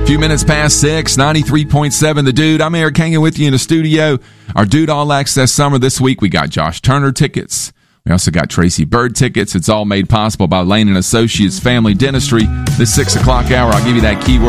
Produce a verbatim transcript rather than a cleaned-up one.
Few minutes past six, ninety-three point seven The Dude. I'm Eric hanging with you in the studio. Our Dude All Access Summer this week, we got Josh Turner tickets. We also got Tracy Bird tickets. It's all made possible by Lane and Associates Family Dentistry. This six o'clock hour, I'll give you that keyword.